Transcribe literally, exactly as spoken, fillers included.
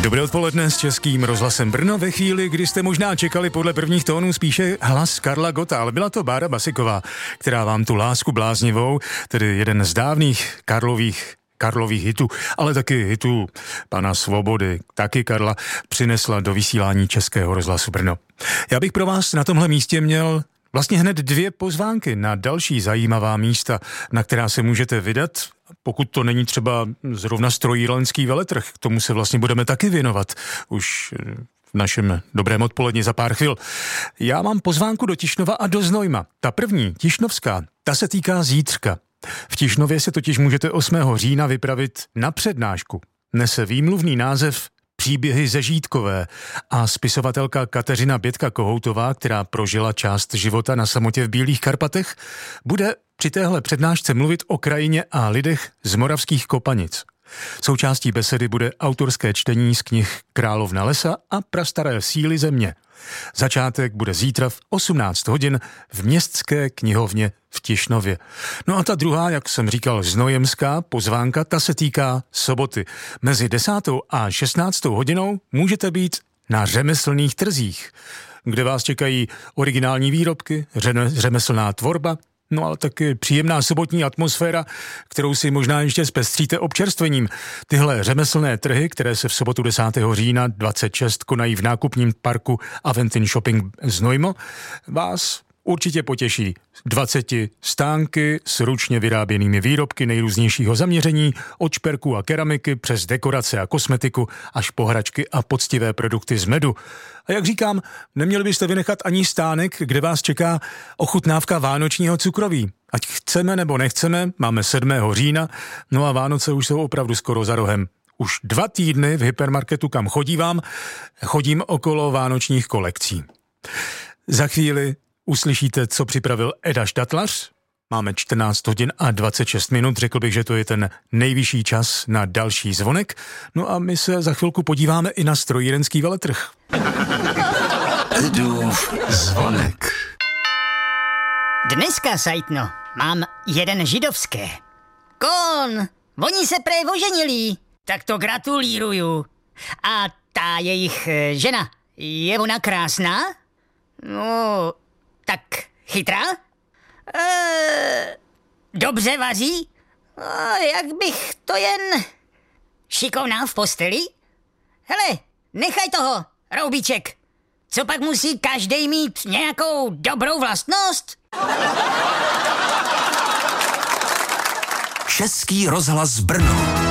Dobré odpoledne s Českým rozhlasem Brno ve chvíli, kdy jste možná čekali podle prvních tónů spíše hlas Karla Gotta, ale byla to Bára Basiková, která vám tu lásku bláznivou, tedy jeden z dávných Karlových Karlových hitů, ale taky hitů pana Svobody, taky Karla, přinesla do vysílání Českého rozhlasu Brno. Já bych pro vás na tomhle místě měl vlastně hned dvě pozvánky na další zajímavá místa, na která se můžete vydat, pokud to není třeba zrovna strojírenský veletrh, k tomu se vlastně budeme taky věnovat už v našem dobrém odpoledni za pár chvil. Já mám pozvánku do Tišnova a do Znojma. Ta první, tišnovská, ta se týká zítřka. V Tišnově se totiž můžete osmého října vypravit na přednášku. Nese výmluvný název Příběhy ze Žítkové a spisovatelka Kateřina Bětka-Kohoutová, která prožila část života na samotě v Bílých Karpatech, bude při téhle přednášce mluvit o krajině a lidech z moravských Kopanic. Součástí besedy bude autorské čtení z knih Královna lesa a Prastaré síly země. Začátek bude zítra v osmnáct hodin v Městské knihovně v Tišnově. No a ta druhá, jak jsem říkal, znojemská pozvánka, ta se týká soboty. Mezi desátou a šestnáctou hodinou můžete být na řemeslných trzích, kde vás čekají originální výrobky, řemeslná tvorba, no ale taky příjemná sobotní atmosféra, kterou si možná ještě zpestříte občerstvením. Tyhle řemeslné trhy, které se v sobotu desátého října dvacet šest konají v nákupním parku Aventin Shopping Znojmo, vás určitě potěší. dvaceti stánky s ručně vyráběnými výrobky nejrůznějšího zaměření, od šperků a keramiky přes dekorace a kosmetiku až po hračky a poctivé produkty z medu. A jak říkám, neměli byste vynechat ani stánek, kde vás čeká ochutnávka vánočního cukroví. Ať chceme nebo nechceme, máme sedmého října, no a Vánoce už jsou opravdu skoro za rohem. Už dva týdny v hypermarketu, kam chodívám, chodím okolo vánočních kolekcí. Za chvíli uslyšíte, co připravil Eda Štatlař. Máme čtrnáct hodin a dvacet šest minut, řekl bych, že to je ten nejvyšší čas na další zvonek. No a my se za chvilku podíváme i na strojírenský veletrh. Edův zvonek. Dneska, Sajtno, mám jeden židovské. Kon, oni se prej oženili, tak to gratulíruju. A ta jejich žena, je ona krásná? No, tak chytrá? E, dobře vaří? A jak bych to jen... Šikovná v posteli? Hele, nechaj toho, roubíček. Co pak musí každej mít nějakou dobrou vlastnost? Český rozhlas Brno.